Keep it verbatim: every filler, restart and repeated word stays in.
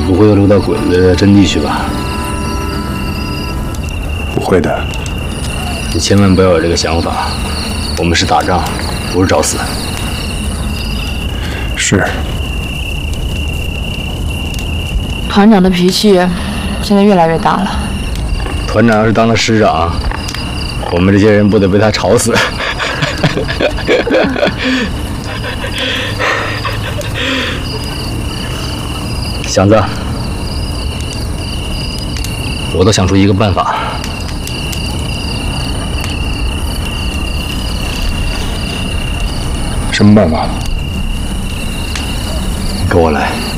不会又溜到鬼子的阵地去吧？ 不会的。 你千万不要有这个想法。我们是打仗，不是找死。 是。 团长的脾气现在越来越大了。 团长要是当了师长，我们这些人不得被他吵死？祥子，我倒想出一个办法。 什么办法？ 跟我来。